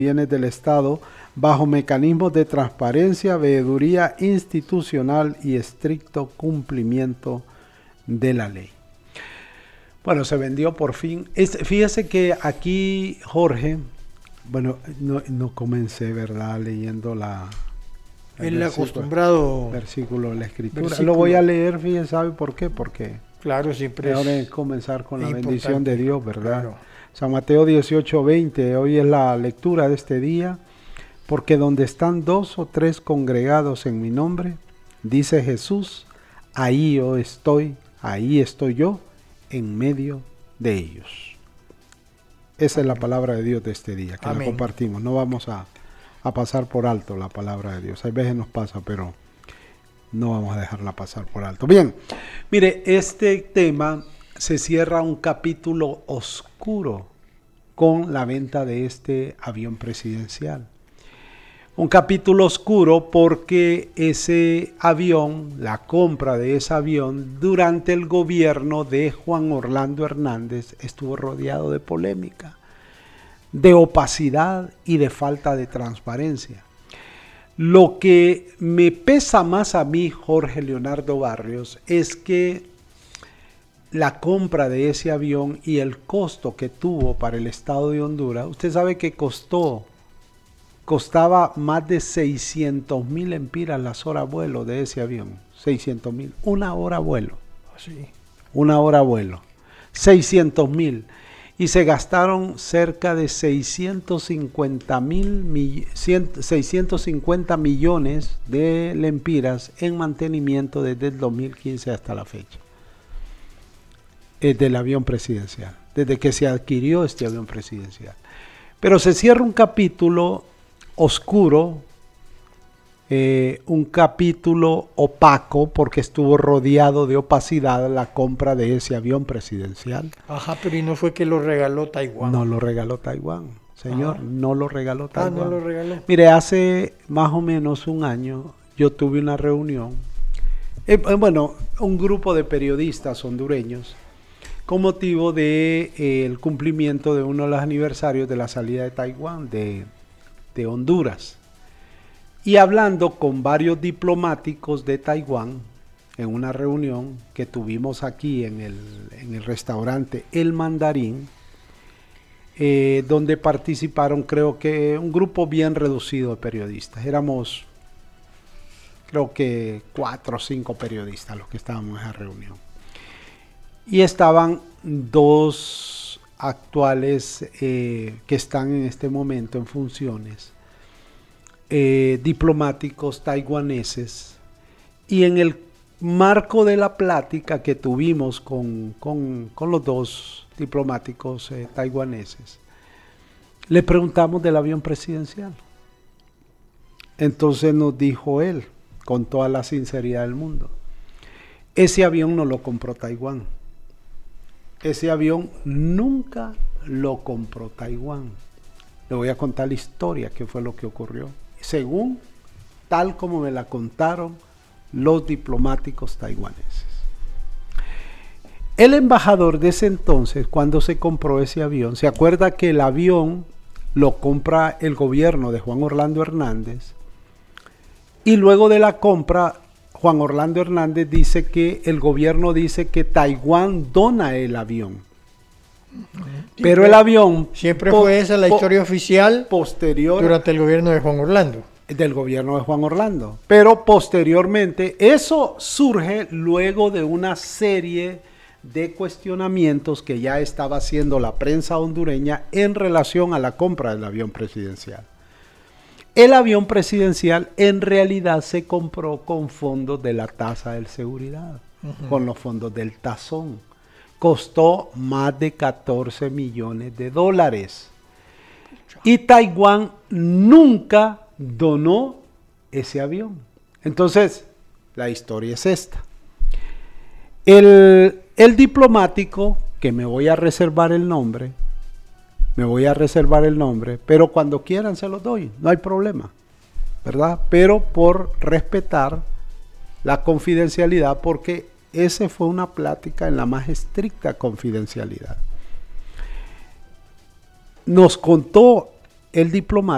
bienes del Estado bajo mecanismos de transparencia, veeduría institucional y estricto cumplimiento de la ley. Bueno, se vendió por fin. Fíjese que aquí, Jorge, bueno, no comencé, ¿verdad?, leyendo el acostumbrado versículo de la Escritura. versículo. Lo voy a leer, fíjese, ¿sabe por qué? Porque Claro, siempre ahora es es comenzar con la importante. bendición de Dios, ¿verdad? Claro. San Mateo 18:20, hoy es la lectura de este día. Porque donde están 2 o 3 congregados en mi nombre, dice Jesús, ahí estoy yo, en medio de ellos. Esa es la palabra de Dios de este día, que la compartimos. No vamos a pasar por alto la palabra de Dios. A veces nos pasa, pero no vamos a dejarla pasar por alto. Bien, mire, este tema se cierra un capítulo oscuro con la venta de este avión presidencial. Un capítulo oscuro porque ese avión, la compra de ese avión durante el gobierno de Juan Orlando Hernández estuvo rodeado de polémica, de opacidad y de falta de transparencia. Lo que me pesa más a mí, Jorge Leonardo Barrios, es que la compra de ese avión y el costo que tuvo para el Estado de Honduras, usted sabe que costaba más de 600,000 lempiras las horas vuelo de ese avión. 600,000, una hora vuelo. Sí. Una hora vuelo. 600,000. Y se gastaron cerca de 650 millones de lempiras en mantenimiento desde el 2015 hasta la fecha. Del avión presidencial. Desde que se adquirió este avión presidencial. Pero se cierra un capítulo oscuro, un capítulo opaco porque estuvo rodeado de opacidad la compra de ese avión presidencial. Ajá, pero ¿y no fue que lo regaló Taiwán? No lo regaló Taiwán, señor. Ajá. No lo regaló Taiwán. No lo regaló. Mire, hace más o menos un año yo tuve una reunión, un grupo de periodistas hondureños con motivo de el cumplimiento de uno de los aniversarios de la salida de Taiwán de Honduras, y hablando con varios diplomáticos de Taiwán en una reunión que tuvimos aquí en el restaurante El Mandarín, donde participaron, creo que un grupo bien reducido de periodistas. Éramos, creo que 4 o 5 periodistas los que estábamos en esa reunión, y estaban 2 actuales que están en este momento en funciones, diplomáticos taiwaneses, y en el marco de la plática que tuvimos con los 2 diplomáticos taiwaneses, le preguntamos del avión presidencial. Entonces nos dijo él, con toda la sinceridad del mundo, ese avión no lo compró Taiwán. Ese avión nunca lo compró Taiwán. Le voy a contar la historia, qué fue lo que ocurrió, según tal como me la contaron los diplomáticos taiwaneses. El embajador de ese entonces, cuando se compró ese avión, se acuerda que el avión lo compra el gobierno de Juan Orlando Hernández, y luego de la compra Juan Orlando Hernández dice que el gobierno dice que Taiwán dona el avión. Sí, pero el avión... Siempre fue esa la historia oficial posterior durante el gobierno de Juan Orlando. Del gobierno de Juan Orlando. Pero posteriormente, eso surge luego de una serie de cuestionamientos que ya estaba haciendo la prensa hondureña en relación a la compra del avión presidencial. El avión presidencial en realidad se compró con fondos de la tasa de seguridad, con los fondos del Tazón. Costó más de 14 millones de dólares. Y Taiwán nunca donó ese avión. Entonces, la historia es esta. El diplomático, que me voy a reservar el nombre, pero cuando quieran se los doy, no hay problema, ¿verdad? Pero por respetar la confidencialidad, porque esa fue una plática en la más estricta confidencialidad. Nos contó el diplomático